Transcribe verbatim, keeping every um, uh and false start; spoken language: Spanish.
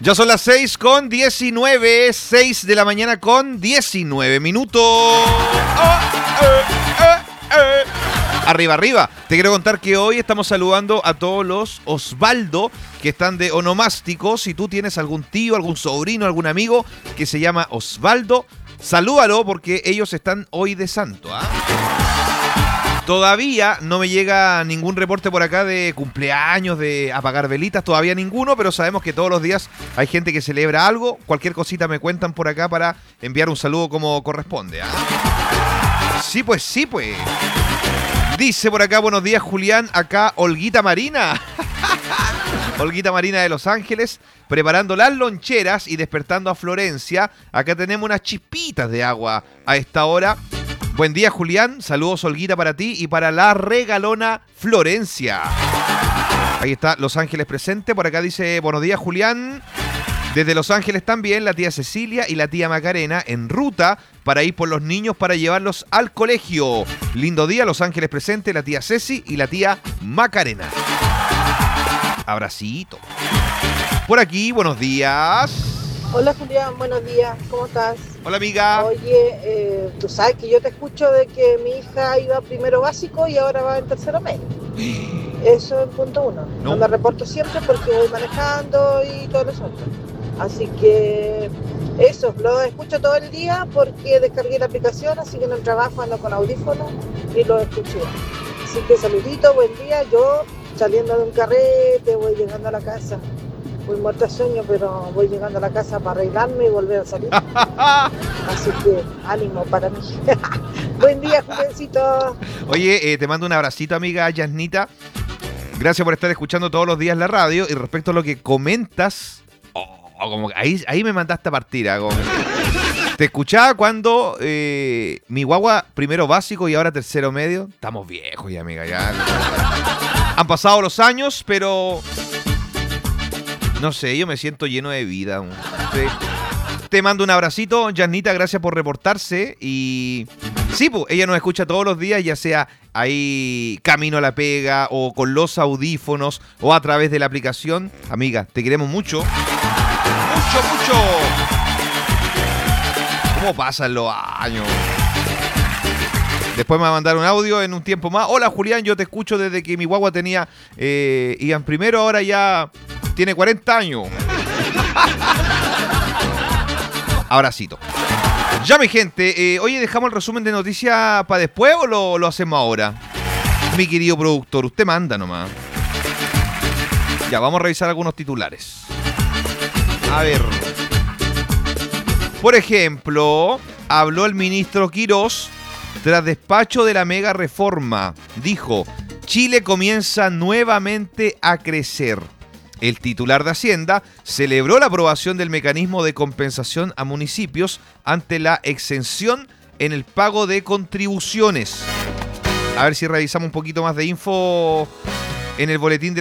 Ya son las seis con diecinueve, seis de la mañana con diecinueve minutos. Oh, eh, eh, eh. Arriba, arriba. Te quiero contar que hoy estamos saludando a todos los Osvaldo que están de onomástico. Si tú tienes algún tío, algún sobrino, algún amigo que se llama Osvaldo, salúdalo porque ellos están hoy de santo, ¿ah? Todavía no me llega ningún reporte por acá de cumpleaños, de apagar velitas, todavía ninguno, pero sabemos que todos los días hay gente que celebra algo. Cualquier cosita me cuentan por acá para enviar un saludo como corresponde, ¿ah? Sí, pues, sí, pues. Dice por acá, buenos días, Julián, acá Olguita Marina. Olguita Marina de Los Ángeles, preparando las loncheras y despertando a Florencia. Acá tenemos unas chispitas de agua a esta hora. Buen día, Julián. Saludos, Olguita, para ti y para la regalona Florencia. Ahí está Los Ángeles presente. Por acá dice, buenos días, Julián. Desde Los Ángeles también la tía Cecilia y la tía Macarena en ruta para ir por los niños para llevarlos al colegio. Lindo día, Los Ángeles presente, la tía Ceci y la tía Macarena. Abracito. Por aquí, buenos días. Hola Julián, buenos días, ¿cómo estás? Hola amiga. Oye, eh, tú sabes que yo te escucho de que mi hija iba primero básico y ahora va en tercero medio. Eso en punto uno. No. No me reporto siempre porque voy manejando y todo eso. Así que eso, lo escucho todo el día porque descargué la aplicación, así que en el trabajo ando con audífonos y lo escuché. Así que saludito, buen día. Yo saliendo de un carrete, voy llegando a la casa. Voy muerta de sueño, pero voy llegando a la casa para arreglarme y volver a salir. Así que ánimo para mí. Buen día, Julencito. Oye, eh, te mando un abracito, amiga Yasnita. Gracias por estar escuchando todos los días la radio. Y respecto a lo que comentas, oh, como que ahí, ahí me mandaste a partir. ¿eh? Como que te escuchaba cuando eh, mi guagua primero básico y ahora tercero medio. Estamos viejos ya, amiga. Ya. Han pasado los años, pero... no sé, yo me siento lleno de vida. Te, te mando un abracito, Yasnita, gracias por reportarse. Y sí, pues, ella nos escucha todos los días, ya sea ahí camino a la pega, o con los audífonos, o a través de la aplicación. Amiga, te queremos mucho. Mucho, mucho. ¿Cómo pasan los años? Después me va a mandar un audio en un tiempo más. Hola, Julián, yo te escucho desde que mi guagua tenía... Eh, iban primero, ahora ya... tiene cuarenta años. Abracito. Ya, mi gente. Eh, oye, ¿dejamos el resumen de noticias para después o lo, lo hacemos ahora? Mi querido productor, usted manda nomás. Ya, vamos a revisar algunos titulares. A ver. Por ejemplo, habló el ministro Quirós tras despacho de la mega reforma. Dijo, Chile comienza nuevamente a crecer. El titular de Hacienda celebró la aprobación del mecanismo de compensación a municipios ante la exención en el pago de contribuciones. A ver si revisamos un poquito más de info en el boletín de